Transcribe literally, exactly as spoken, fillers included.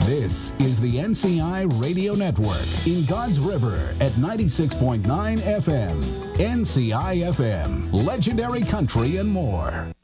This is the N C I Radio Network in God's River at ninety-six point nine F M. N C I F M, legendary country and more.